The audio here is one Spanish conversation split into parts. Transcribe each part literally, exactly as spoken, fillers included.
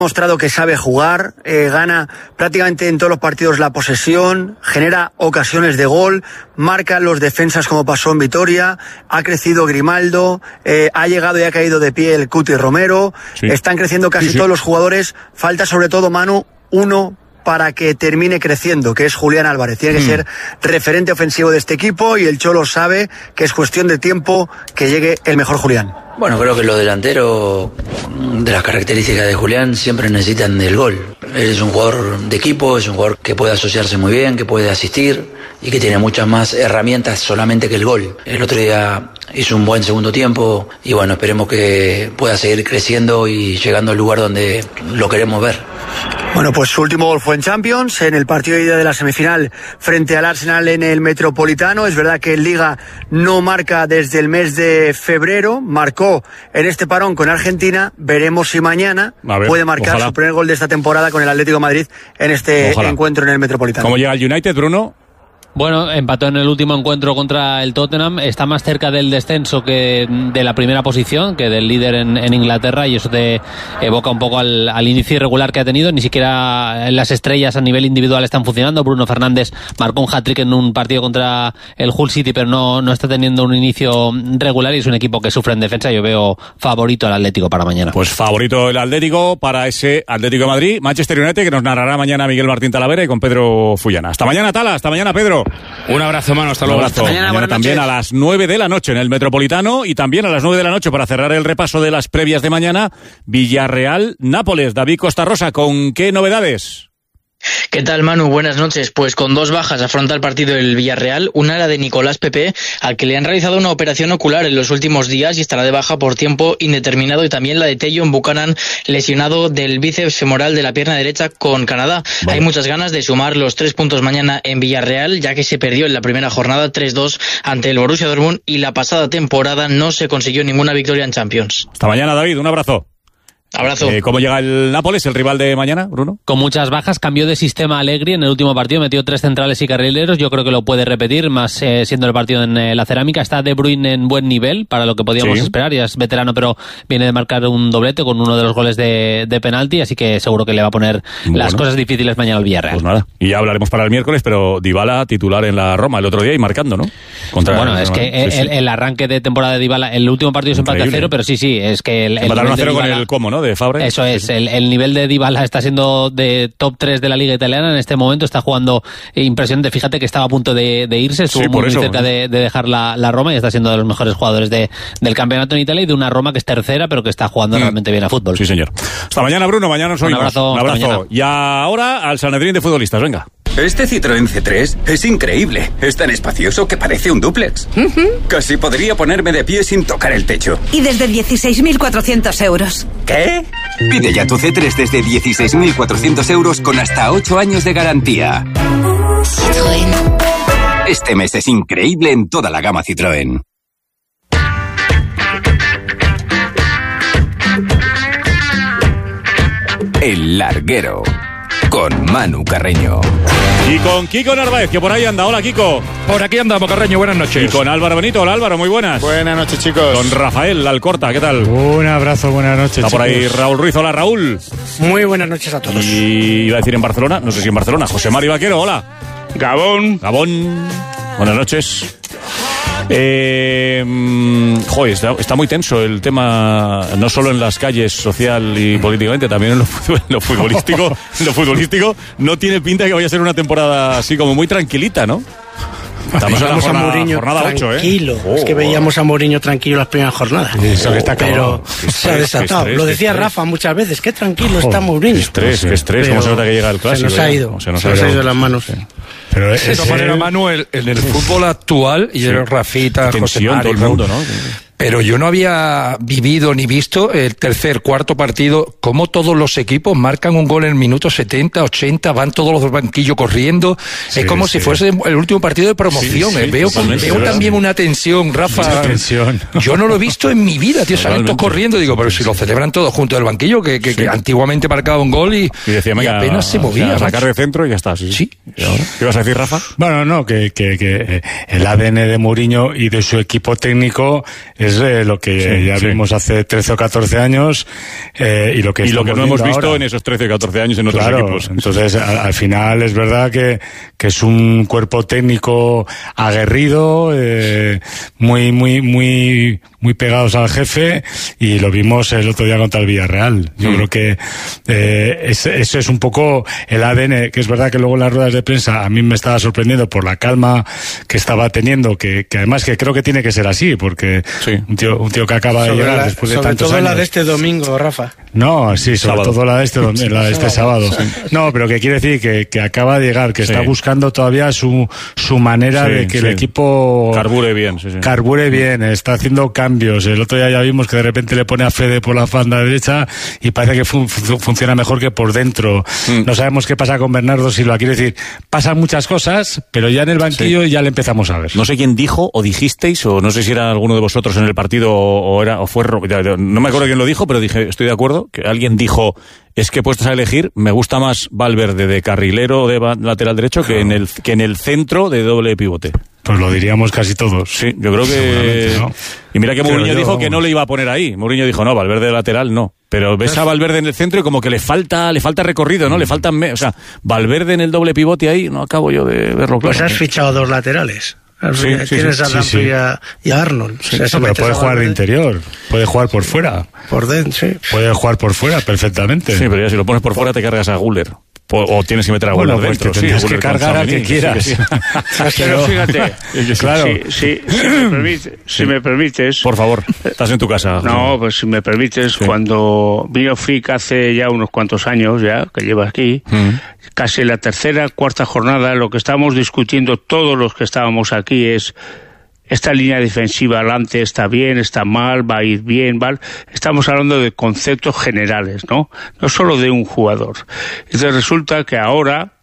mostrado que sabe jugar, eh, gana prácticamente en todos los partidos la posesión, genera ocasiones de gol, marca los defensas como pasó en Vitoria, ha crecido Grimaldo, eh, ha llegado y ha caído de pie el Cuti Romero, sí. Están creciendo casi sí, sí. todos los jugadores, falta sobre todo, Manu, uno para que termine creciendo, que es Julián Álvarez. Tiene que mm. ser referente ofensivo de este equipo y el Cholo sabe que es cuestión de tiempo que llegue el mejor Julián. Bueno, creo que los delanteros, de las características de Julián, siempre necesitan del gol. Él es un jugador de equipo, es un jugador que puede asociarse muy bien, que puede asistir y que tiene muchas más herramientas solamente que el gol. El otro día hizo un buen segundo tiempo y bueno, esperemos que pueda seguir creciendo y llegando al lugar donde lo queremos ver. Bueno, pues su último gol fue en Champions, en el partido de ida de la semifinal frente al Arsenal en el Metropolitano. Es verdad que en Liga no marca desde el mes de febrero, marcó en este parón con Argentina. Veremos si mañana ver, puede marcar ojalá. su primer gol de esta temporada con el Atlético de Madrid en este ojalá. encuentro en el Metropolitano. ¿Cómo llega el United, Bruno? Bueno, empató en el último encuentro contra el Tottenham, está más cerca del descenso que de la primera posición, que del líder en, en Inglaterra, y eso te evoca un poco al, al inicio irregular que ha tenido. Ni siquiera las estrellas a nivel individual están funcionando. Bruno Fernández marcó un hat-trick en un partido contra el Hull City, pero no, no está teniendo un inicio regular y es un equipo que sufre en defensa. Yo veo favorito al Atlético para mañana. Pues favorito el Atlético para ese Atlético de Madrid, Manchester United, que nos narrará mañana Miguel Martín Talavera y con Pedro Fullana. Hasta mañana, Tala, hasta mañana, Pedro. Un abrazo, mano, hasta luego. Hasta mañana, mañana también noches. A las nueve de la noche en el Metropolitano y también a las nueve de la noche para cerrar el repaso de las previas de mañana, Villarreal-Nápoles. David Costarrosa, ¿con qué novedades? ¿Qué tal, Manu? Buenas noches. Pues con dos bajas afronta el partido del Villarreal, una la de Nicolás Pepe, al que le han realizado una operación ocular en los últimos días y estará de baja por tiempo indeterminado, y también la de Tayon Buchanan, lesionado del bíceps femoral de la pierna derecha con Canadá. Vale. Hay muchas ganas de sumar los tres puntos mañana en Villarreal, ya que se perdió en la primera jornada tres dos ante el Borussia Dortmund y la pasada temporada no se consiguió ninguna victoria en Champions. Hasta mañana, David. Un abrazo. Abrazo. Eh, ¿Cómo llega el Nápoles, el rival de mañana, Bruno? Con muchas bajas, cambió de sistema Allegri en el último partido, metió tres centrales y carrileros. Yo creo que lo puede repetir, más eh, siendo el partido en eh, la Cerámica. Está De Bruyne en buen nivel para lo que podíamos sí. esperar. Ya es veterano, pero viene de marcar un doblete con uno de los goles de, de penalti, así que seguro que le va a poner bueno. las cosas difíciles mañana al Villarreal. Pues nada, y ya hablaremos para el miércoles, pero Dybala titular en la Roma el otro día y marcando, ¿no? Contra bueno, el, es que el, sí, sí. el arranque de temporada de Dybala, el último partido es empate a cero, pero sí, sí, es que el, el empataron a cero con el Como, ¿no? De Fabre. Eso es. El, el nivel de Dybala está siendo de top tres de la Liga Italiana en este momento, está jugando impresionante. Fíjate que estaba a punto de, de irse, estuvo sí, muy eso, cerca de, de dejar la, la Roma y está siendo de los mejores jugadores de, del campeonato en Italia y de una Roma que es tercera pero que está jugando mm. realmente bien a fútbol. Sí, señor. Hasta mañana, Bruno, mañana nos oímos. Un abrazo. Un abrazo. Y ahora al Sanedrín de futbolistas, venga. Este Citroën C tres es increíble. Es tan espacioso que parece un dúplex. Uh-huh. Casi podría ponerme de pie sin tocar el techo. Y desde dieciséis mil cuatrocientos euros. ¿Qué? Pide ya tu C tres desde dieciséis mil cuatrocientos euros con hasta ocho años de garantía. Citroën. Este mes es increíble en toda la gama Citroën. El Larguero. Con Manu Carreño. Y con Kiko Narváez, que por ahí anda. Hola, Kiko. Por aquí andamos, Carreño, buenas noches. Y con Álvaro Benito. Hola, Álvaro, muy buenas. Buenas noches, chicos. Con Rafael Alcorta, ¿qué tal? Un abrazo, buenas noches, Está chicos. por ahí Raúl Ruiz. Hola, Raúl. Muy buenas noches a todos. Y iba a decir en Barcelona, no sé si en Barcelona, José Mari Vaquero, hola. Gabón. Gabón. Buenas noches. Eh, joder, está, está muy tenso el tema, no solo en las calles social y políticamente, también en lo, en lo futbolístico. En lo futbolístico no tiene pinta de que vaya a ser una temporada así como muy tranquilita, ¿no? Estamos veíamos en la jornada, a Mourinho jornada tranquilo. ocho, ¿eh? Es que veíamos a Mourinho tranquilo las primeras jornadas. Eso que está pero estrés, se ha desatado. Lo decía Rafa muchas veces. Qué tranquilo oh, está Mourinho. Qué estrés, qué estrés. ¿Cómo se nota que llega el clásico? Se nos ha ido. Se nos, se ha, nos ha ido de las manos. Sí. Pero es, de todas maneras, Manuel, en el fútbol actual, y sí. el Rafita, José Mari, todo el mundo, ¿no? Pero yo no había vivido ni visto el tercer, cuarto partido, cómo todos los equipos marcan un gol en el minuto setenta, ochenta, van todos los banquillos corriendo. Sí, es como sí. si fuese el último partido de promoción. Sí, sí, veo veo también una tensión, Rafa. Una tensión. Yo no lo he visto en mi vida, tío. Salen todos corriendo. Digo, pero si lo celebran todos junto del banquillo, que, que, sí. que antiguamente marcaba un gol y, y, decía, y apenas se movía. O sea, sacar de centro y ya está. Sí. sí. ¿Y ahora? ¿Qué ibas a decir, Rafa? Bueno, no, que, que, que el A D N de Mourinho y de su equipo técnico es es eh, lo que sí, ya sí. vimos hace trece o catorce años eh, y lo que, y lo que no hemos visto ahora. en esos trece o catorce años en otros claro, equipos. Entonces, al, al final es verdad que, que es un cuerpo técnico aguerrido, eh, muy, muy, muy, muy pegados al jefe, y lo vimos el otro día contra el Villarreal. Yo mm. creo que eh, ese, ese es un poco el A D N, que es verdad que luego en las ruedas de prensa a mí me estaba sorprendiendo por la calma que estaba teniendo, que, que además que creo que tiene que ser así, porque sí. un tío un tío que acaba sobre de llegar la, después de tantos años. Sobre todo la de este domingo, Rafa. No, sí, sobre sábado. todo la de este, la de este sábado. sábado. Sí. No, pero que quiere decir que, que acaba de llegar, que sí. está buscando todavía su, su manera sí, de que sí. el equipo carbure bien. Sí, sí. Carbure bien, está haciendo cambios. El otro día ya vimos que de repente le pone a Fede por la banda derecha y parece que fun, fun, funciona mejor que por dentro. Mm. No sabemos qué pasa con Bernardo Silva. Quiere decir, pasan muchas cosas, pero ya en el banquillo sí. ya le empezamos a ver. No sé quién dijo o dijisteis, o no sé si era alguno de vosotros en el partido o era o fue, no me acuerdo quién lo dijo, pero dije, estoy de acuerdo, que alguien dijo, es que puestos a elegir, me gusta más Valverde de carrilero o de lateral derecho que en el que en el centro de doble pivote. Pues lo diríamos casi todos. Sí, yo creo que... ¿no? Y mira que Mourinho yo... dijo que no le iba a poner ahí. Mourinho dijo, no, Valverde de lateral, no. Pero ves a Valverde en el centro y como que le falta le falta recorrido, ¿no? Le faltan... Me... O sea, Valverde en el doble pivote ahí, no acabo yo de verlo claro. Pues has fichado dos laterales. Sí, sí, Tienes sí, a Ramsey sí, sí. y a Arnold. Sí, o sea, pero puede jugar de interior, puede jugar por fuera. Por dentro, sí. Puede jugar por fuera perfectamente. Sí, pero ya si lo pones por fuera te cargas a Guller. O, o tienes que meter a Guller bueno, pues dentro. Te tienes sí, que cargar a que quieras. Sí, sí. Pero fíjate, claro. si, si, si, me permite, si sí. me permites... Por favor, estás en tu casa. No, pues si me permites, sí. cuando vino Flick hace ya unos cuantos años, ya que lleva aquí, mm. casi la tercera, cuarta jornada, lo que estábamos discutiendo todos los que estábamos aquí es... Esta línea defensiva adelante está bien, está mal, va a ir bien, ¿vale? Estamos hablando de conceptos generales, ¿no? No solo de un jugador. Entonces resulta que ahora,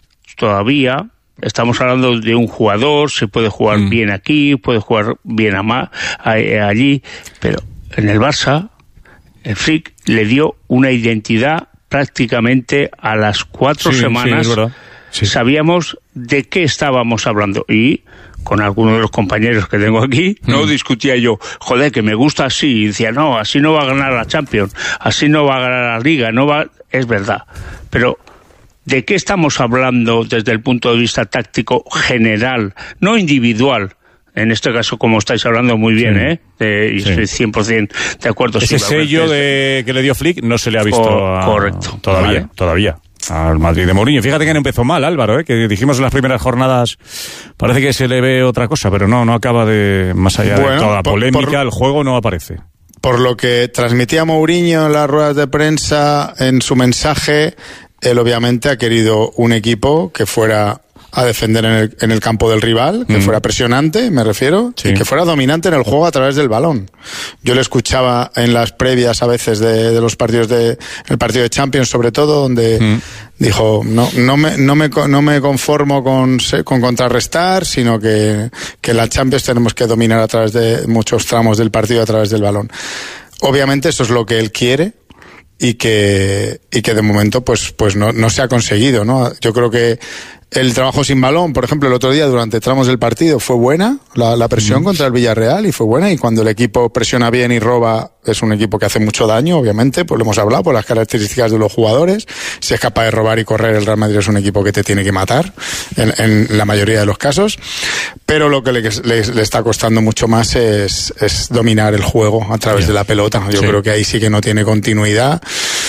todavía, estamos hablando de un jugador, se puede jugar mm. bien aquí, puede jugar bien a ma- a- a- allí, pero en el Barça, el Flick le dio una identidad prácticamente a las cuatro sí, semanas. Sí, es verdad. Sí. Sabíamos de qué estábamos hablando y con algunos de los compañeros que tengo aquí, no mm. discutía yo, joder, que me gusta así, y decía, no, así no va a ganar la Champions, así no va a ganar la Liga, no va, es verdad, pero ¿de qué estamos hablando desde el punto de vista táctico general, no individual? En este caso, como estáis hablando muy bien, sí. ¿eh? De, y sí. estoy cien por ciento de acuerdo. Ese sello de, que le dio Flick no se le ha visto Co- a, correcto. todavía, vale. todavía. Al Madrid de Mourinho. Fíjate que no empezó mal, Álvaro, ¿eh? Que dijimos en las primeras jornadas, parece que se le ve otra cosa, pero no, no acaba de, más allá bueno, de toda la polémica, por, el juego no aparece. Por lo que transmitía Mourinho en las ruedas de prensa, en su mensaje, él obviamente ha querido un equipo que fuera a defender en el, en el campo del rival, que mm. fuera presionante, me refiero, sí. y que fuera dominante en el juego a través del balón. Yo le escuchaba en las previas a veces de, de los partidos de, el partido de Champions sobre todo, donde mm. dijo, no, no me, no me, no me conformo con, con contrarrestar, sino que, que en la Champions tenemos que dominar a través de muchos tramos del partido a través del balón. Obviamente eso es lo que él quiere, y que, y que de momento pues, pues no, no se ha conseguido, ¿no? Yo creo que el trabajo sin balón, por ejemplo, el otro día durante tramos del partido fue buena, la, la presión mm. contra el Villarreal, y fue buena, y cuando el equipo presiona bien y roba, es un equipo que hace mucho daño, obviamente, pues lo hemos hablado, por las características de los jugadores. Si es capaz de robar y correr, el Real Madrid es un equipo que te tiene que matar, en, en la mayoría de los casos, pero lo que le, le, le está costando mucho más es, es dominar el juego a través yeah. de la pelota. Yo sí. creo que ahí sí que no tiene continuidad,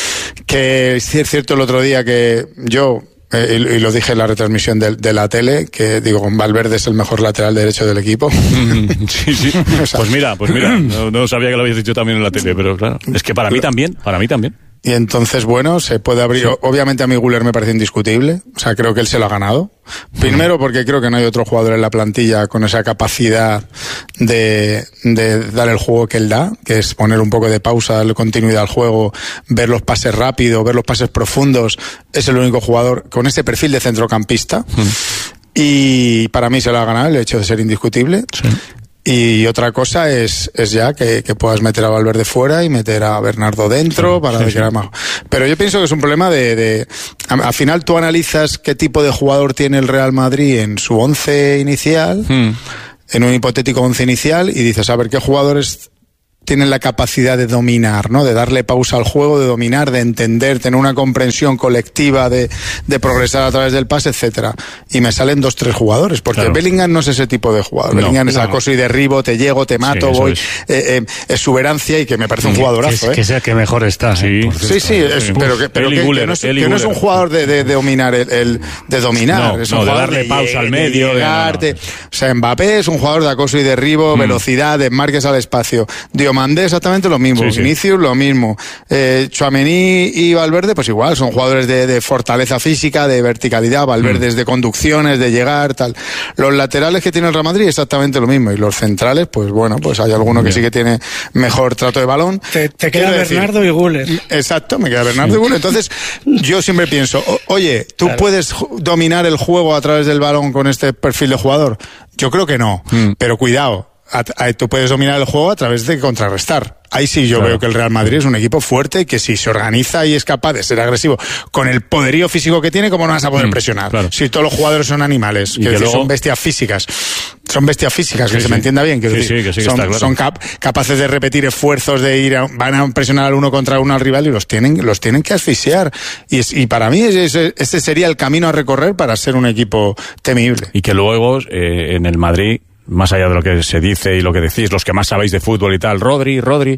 que es cierto el otro día que yo... Eh, y, y lo dije en la retransmisión de, de la tele, que digo, Valverde es el mejor lateral derecho del equipo. Sí, sí. O sea, pues mira, pues mira, no, no sabía que lo habías dicho también en la tele, pero claro, es que para mí también, para mí también. Y entonces, bueno, se puede abrir... Sí. Obviamente a mí Güler me parece indiscutible. O sea, creo que él se lo ha ganado. Primero porque creo que no hay otro jugador en la plantilla con esa capacidad de, de dar el juego que él da, que es poner un poco de pausa, darle continuidad al juego, ver los pases rápidos, ver los pases profundos. Es el único jugador con ese perfil de centrocampista. Mm. Y para mí se lo ha ganado el hecho de ser indiscutible. Sí. Y otra cosa es, es ya que, que puedas meter a Valverde fuera y meter a Bernardo dentro, sí, para sí, que sí. más. Pero yo pienso que es un problema de, de, al final tú analizas qué tipo de jugador tiene el Real Madrid en su once inicial, mm. en un hipotético once inicial, y dices, a ver, ¿qué jugadores tienen la capacidad de dominar, ¿no? De darle pausa al juego, de dominar, de entender, tener una comprensión colectiva, de, de progresar a través del pase, etcétera. Y me salen dos, tres jugadores, porque claro. Bellingham no es ese tipo de jugador. No, Bellingham es no. acoso y derribo, te llego, te mato, sí, voy, es. Eh, eh, exuberancia, y que me parece un jugadorazo, que, ¿eh? Que sea que mejor está, sí. Sí, sí, es, sí. pero, que, pero que, Guller, que, no es, que no es un jugador de, de, de dominar, el, el, de dominar. No, es un no, de jugador darle de pausa al medio. De llegar, de, no, no. de, o sea, Mbappé es un jugador de acoso y derribo, mm. velocidad, desmarques al espacio. Diomandé exactamente lo mismo, sí, sí. Vinicius lo mismo, eh, Tchouaméni y Valverde pues igual, son jugadores de, de fortaleza física, de verticalidad, Valverde mm. de conducciones, de llegar, tal. Los laterales que tiene el Real Madrid exactamente lo mismo, y los centrales pues bueno, pues hay alguno que Bien. sí que tiene mejor trato de balón. Te, te queda Bernardo decir, y Güler. Exacto, me queda Bernardo sí. y Güler. Entonces yo siempre pienso, o, oye, ¿tú claro. puedes dominar el juego a través del balón con este perfil de jugador? Yo creo que no, mm. pero cuidado, a, a, tú puedes dominar el juego a través de contrarrestar. Ahí sí yo claro. veo que el Real Madrid es un equipo fuerte y que si se organiza y es capaz de ser agresivo con el poderío físico que tiene, ¿cómo no vas a poder mm, presionar? Claro. Si todos los jugadores son animales, que, que luego... son bestias físicas, son bestias físicas, sí, que sí. se me entienda bien, que sí, decir, sí, que sí, que son, está, claro. son cap capaces de repetir esfuerzos, de ir, a, van a presionar al uno contra uno al rival y los tienen, los tienen que asfixiar. Y, es, y para mí ese, ese sería el camino a recorrer para ser un equipo temible. Y que luego eh, en el Madrid, más allá de lo que se dice y lo que decís, los que más sabéis de fútbol y tal, Rodri, Rodri,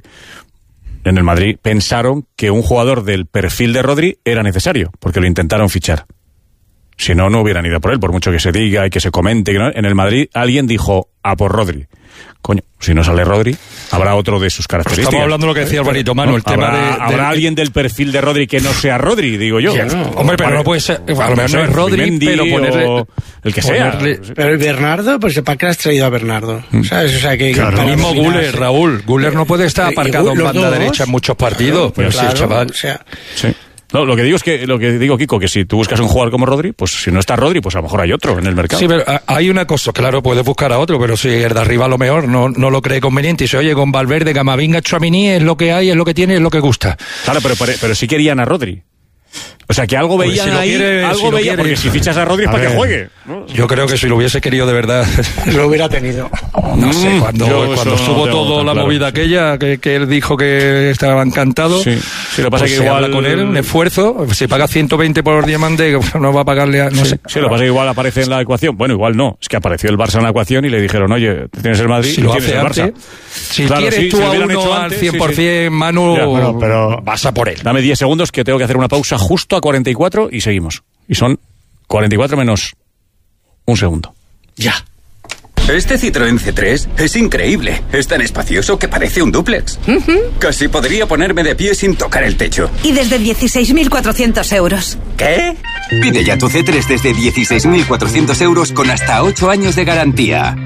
en el Madrid pensaron que un jugador del perfil de Rodri era necesario, porque lo intentaron fichar. Si no, no hubieran ido por él, por mucho que se diga y que se comente. Que no. En el Madrid alguien dijo, a por Rodri. Coño, si no sale Rodri, habrá otro de sus características. Estamos hablando de lo que decía Alvarito Manu, ¿no? el tema ¿Habrá, de, de... ¿Habrá alguien del perfil de Rodri que no sea Rodri, digo yo? Ya, no. Hombre, pero vale. no puede ser... A lo mejor no es Rodri, Mendy, pero ponerle... El que ponerle, sea. Pero el Bernardo, pues ¿para qué has traído a Bernardo? Mm. ¿Sabes? O sea, que... Claro. El mismo Guller, Raúl. Guller no puede estar aparcado en banda derecha en muchos partidos. Claro, pero claro, sí, chaval. O sea... Sí. No, lo que digo es que, lo que digo, Kiko, que si tú buscas un jugador como Rodri, pues si no está Rodri, pues a lo mejor hay otro en el mercado. Sí, pero hay una cosa, claro, puedes buscar a otro, pero si el de arriba a lo mejor no, no lo cree conveniente y se oye con Valverde, Camavinga, Tchouaméni, es lo que hay, es lo que tiene, es lo que gusta. Claro, pero, pero, pero sí querían a Rodri. O sea, que algo veían si ahí, quiere, algo si veían, porque si fichas a Rodri es para que juegue, ¿no? Yo creo que si lo hubiese querido de verdad... lo hubiera tenido. No sé, cuando, cuando subo no todo la claro. movida aquella, que, que él dijo que estaba encantado, sí, sí, lo pasa pues que igual... con él, un esfuerzo, si paga ciento veinte por diamante, no va a pagarle a... No sí, sé. Sí, lo que pasa es que igual aparece en la ecuación, bueno, igual no, es que apareció el Barça en la ecuación y le dijeron, oye, tienes el Madrid, si lo tienes hace el Barça. Antes, si claro, quieres sí, tú si a uno antes, al cien por ciento, sí, sí. Manu, ya, bueno, pero vas a por él. Dame diez segundos que tengo que hacer una pausa justo a cuarenta y cuatro y seguimos. Y son cuarenta y cuatro menos un segundo. Ya. Este Citroën C tres es increíble. Es tan espacioso que parece un dúplex. Uh-huh. Casi podría ponerme de pie sin tocar el techo. Y desde dieciséis mil cuatrocientos euros. ¿Qué? Pide ya tu C tres desde dieciséis mil cuatrocientos euros con hasta ocho años de garantía.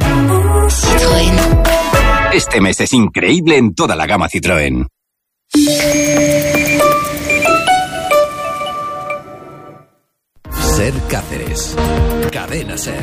Citroën. Este mes es increíble en toda la gama Citroën. Ser Cáceres. Cadena Ser.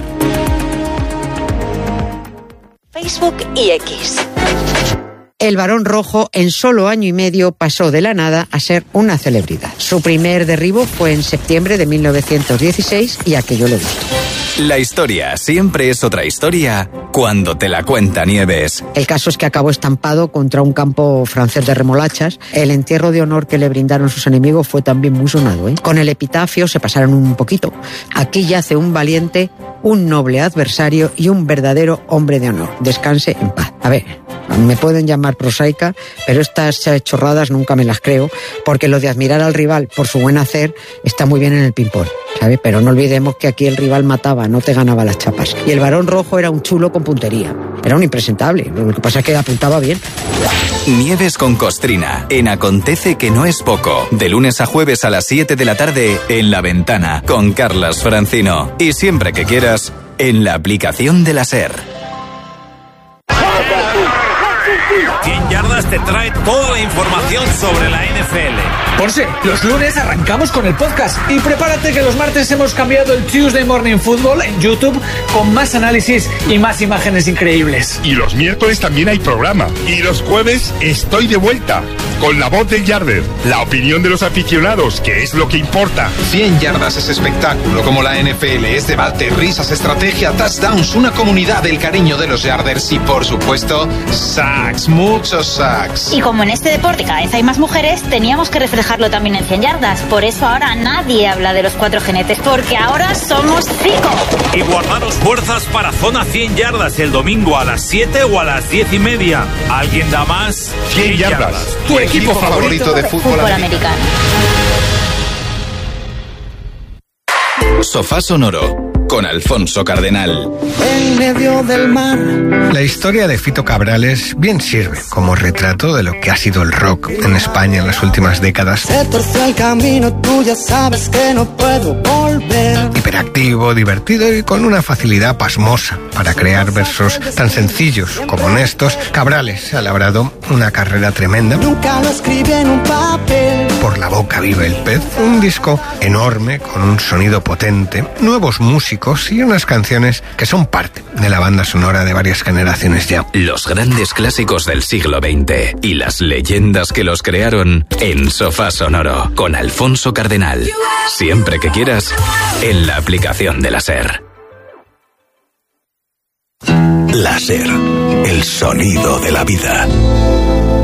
Facebook y X. El Barón Rojo en solo año y medio pasó de la nada a ser una celebridad. Su primer derribo fue en septiembre de mil novecientos dieciséis y aquello lo visto. La historia siempre es otra historia cuando te la cuenta Nieves. El caso es que acabó estampado contra un campo francés de remolachas. El entierro de honor que le brindaron sus enemigos fue también muy sonado, ¿eh? Con el epitafio se pasaron un poquito. Aquí yace un valiente, un noble adversario y un verdadero hombre de honor. Descanse en paz. A ver, me pueden llamar prosaica, pero estas chorradas nunca me las creo, porque lo de admirar al rival por su buen hacer está muy bien en el ping-pong, ¿sabe? Pero no olvidemos que aquí el rival mataba, no te ganaba las chapas. Y el Barón Rojo era un chulo con puntería. Era un impresentable. Lo que pasa es que apuntaba bien. Nieves con Costrina, en Acontece que no es poco. De lunes a jueves a las siete de la tarde, en La Ventana, con Carlas Francino. Y siempre que quieras, en la aplicación de la SER. cien yardas te trae toda la información sobre la N F L. Ponce, los lunes arrancamos con el podcast y prepárate que los martes hemos cambiado el Tuesday Morning Football en YouTube con más análisis y más imágenes increíbles. Y los miércoles también hay programa. Y los jueves estoy de vuelta. con la voz del yarder, la opinión de los aficionados, que es lo que importa. cien yardas es espectáculo, como la N F L, es debate, risas, estrategia, touchdowns, una comunidad del cariño de los yarders y, por supuesto, sacks, muchos sacks. Y como en este deporte cada vez hay más mujeres, teníamos que reflejarlo también en cien yardas. Por eso ahora nadie habla de los cuatro jinetes, porque ahora somos cinco. Y guardaros fuerzas para Zona cien yardas el domingo a las siete o a las diez y media. ¿Alguien da más? cien yardas. Tu equipo favorito de fútbol, fútbol americano. Sofá Sonoro con Alfonso Cardenal. En medio del mar. La historia de Fito Cabrales bien sirve como retrato de lo que ha sido el rock en España en las últimas décadas. Se torció el camino, tú ya sabes que no puedo volver. Hiperactivo, divertido y con una facilidad pasmosa para crear versos tan sencillos como honestos, Cabrales ha labrado una carrera tremenda. Nunca lo escribí en un papel. Por la boca vive el pez, un disco enorme con un sonido potente, nuevos músicos y unas canciones que son parte de la banda sonora de varias generaciones ya. Los grandes clásicos del siglo veinte y las leyendas que los crearon en Sofá Sonoro con Alfonso Cardenal. Siempre que quieras, en la aplicación de la SER. La SER, el sonido de la vida.